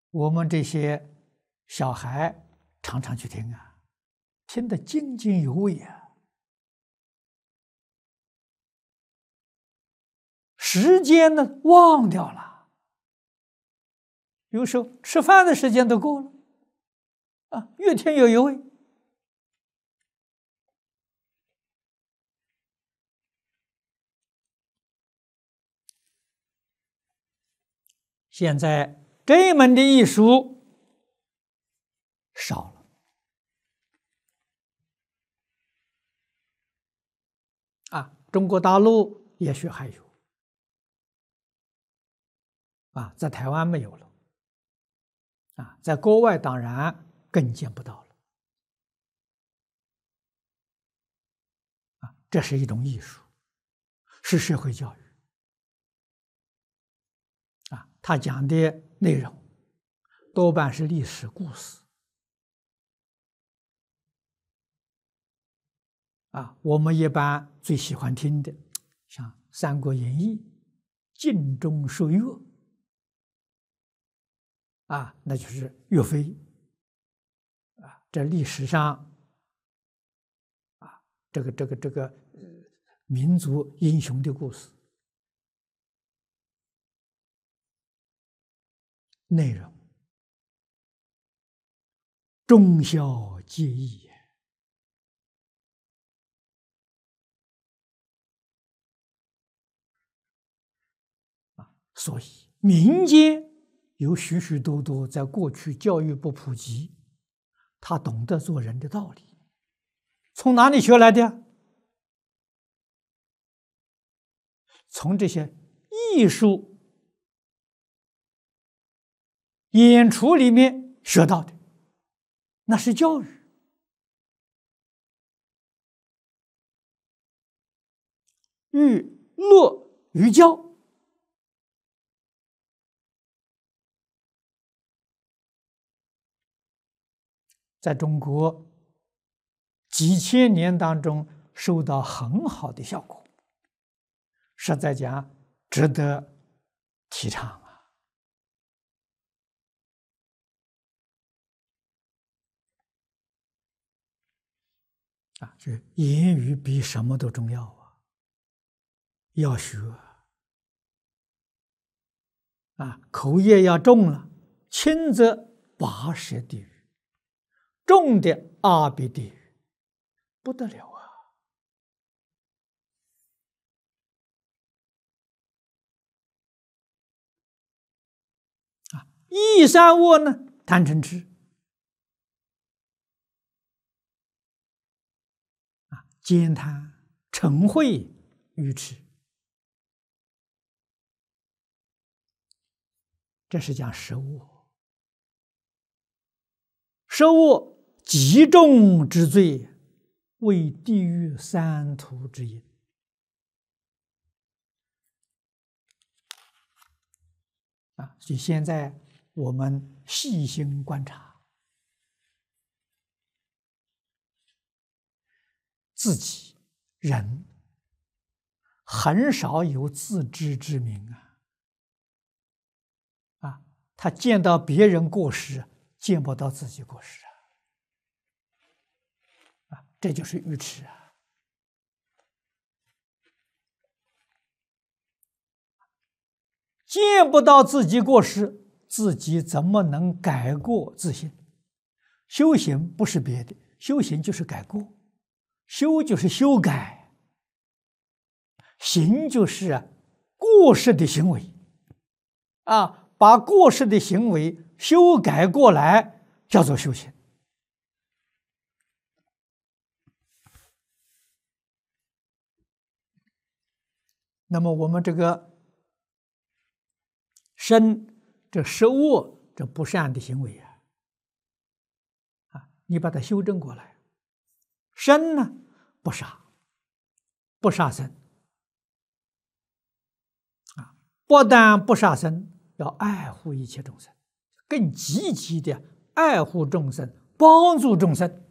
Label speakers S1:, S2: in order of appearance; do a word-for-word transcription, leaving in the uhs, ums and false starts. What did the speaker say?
S1: 我们这些小孩常常去听啊，听得津津有味啊，时间呢忘掉了，有时候吃饭的时间都过了啊，越听越有味。现在这一门的艺术少了啊，中国大陆也许还有啊，在台湾没有了啊，在国外当然更见不到了啊，这是一种艺术，是社会教育啊，他讲的内容多半是历史故事啊，我们一般最喜欢听的，像《三国演义》《尽忠述岳》啊，那就是岳飞啊，这历史上啊，这个这个这个呃民族英雄的故事内容，忠孝节义。所以民间有许许多多在过去教育不普及，他懂得做人的道理，从哪里学来的？从这些艺术演出里面学到的，那是教育。寓乐于教，在中国几千年当中收到很好的效果，实在讲值得提倡啊！啊，就言语比什么都重要啊，要学啊，口业要重了，轻则八十地狱，重的阿鼻地狱，不得了啊！啊，一三恶呢，贪嗔痴啊，奸贪嗔恚愚痴，这是讲十恶。十恶极重之罪，为地狱三途之因啊！所以现在我们细心观察自己人，很少有自知之明啊！啊，他见到别人过失，见不到自己过失啊！啊，这就是愚痴啊！见不到自己过失，自己怎么能改过自新？修行不是别的，修行就是改过，修就是修改，行就是过失的行为啊，把过失的行为修改过来，叫做修行。那么我们这个身这十恶这不善的行为啊，啊，你把它修正过来，身呢不杀，不杀生啊，不但不杀生，要爱护一切众生，更积极的爱护众生，帮助众生。